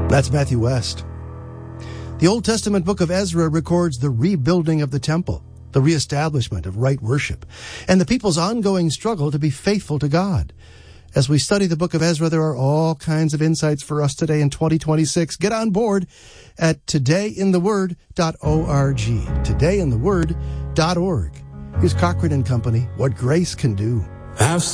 That's Matthew West. The Old Testament book of Ezra records the rebuilding of the temple, the reestablishment of right worship, and the people's ongoing struggle to be faithful to God. As we study the book of Ezra, there are all kinds of insights for us today in 2026. Get on board at todayintheword.org. Todayintheword.org. Here's Cochrane and Company, What Grace Can Do.